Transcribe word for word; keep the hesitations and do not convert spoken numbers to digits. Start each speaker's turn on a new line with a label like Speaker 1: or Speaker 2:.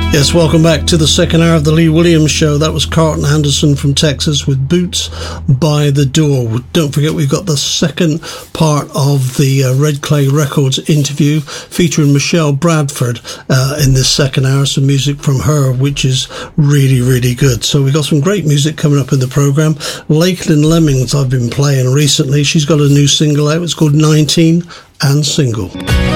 Speaker 1: Yes, welcome back to the second hour of the Lee Williams Show. That was Carlton Anderson from Texas with Boots by the Door. Don't forget, we've got the second part of the uh, Red Clay Records interview featuring Michelle Bradford uh, in this second hour. Some music from her, which is really, really good. So we've got some great music coming up in the programme. Lakeland Lemmings I've been playing recently. She's got a new single out. It's called nineteen and Single.